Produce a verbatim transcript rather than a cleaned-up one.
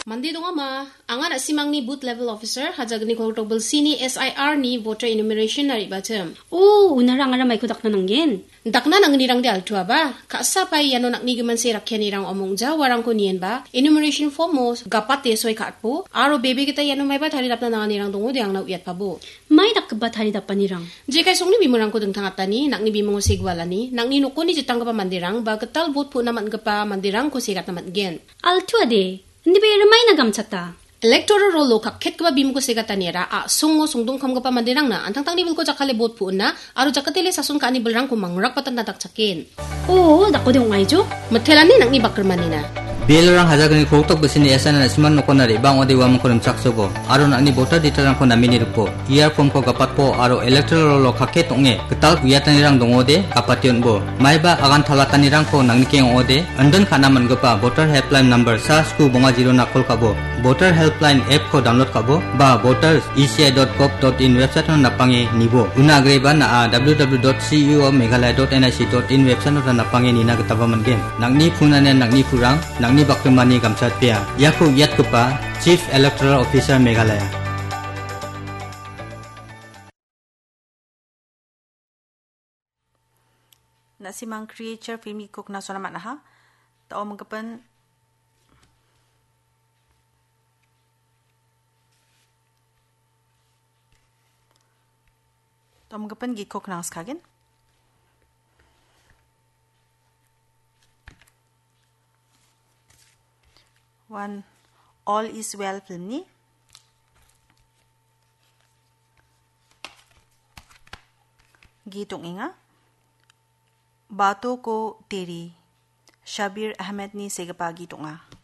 Mandi dong ama, angan asimang ni booth level officer hajag ni Kortobel sini S I R ni voter enumeration nari bacem. Oh, unarang ara may kudak na nanggen. Dakna nang nirang di altua ba? Kaasa pa yano nak nigaman si rakyan nirang omong ja warang ko niyan ba? Enumeration form mo gapat yesoy katpo. Aro baby kita yano may ba thari dap na nang nirang tungo di ang nauyat pa bo. May dakba thari dap panirang. Je kay song ni bimurang ko deng tangatani nak ni bimong sigwalani nak ni nuko ni jitang ka pa mandirang ba ketal bot po naman ka pa mandirang ko sigat naman gen. Altua de. Hindi ba ramay nagamsata? Electoral roll kakket ka ba bim ko sigatanira a sungo sungdong kam ka pa mandirang na antang tang nibul ko jakale bot po na aro jakatile sasun ka anibalrang ko mangrak patan nataksakin. Oo, dako de ungay jo. Mathelani nak ni bakermanina. Bilang hajagani kotok besini esana nasiman nukonari bang odi wam konem saksogo aro nakni voter detaran ko namini rupo iar form ko gapat po aro electoral lo kake tonge ketal guyatanirang dongode kapation bo maiba agan thalatanirang ko nangni keng ode andon khana mangopa voter helpline number sasku bonga zero na kol kabo voter helpline app ko download kabo ba voters e c i dot gov dot in website no napange nibo una agreba na w w w dot c e o meghalaya dot n i c dot in website no napange nina getaba mangen nangni phunane nangni phurang ni bakmani gamsat pia yaku yat kupa Chief Electoral Officer Meghalaya. Nasimang creature filmi kuk na sona manaha tao mengkapan tao mengkapan gikok nang skagen. One all is well film ni gitong inga bato ko teri Shabir Ahmed ni segapa gitong a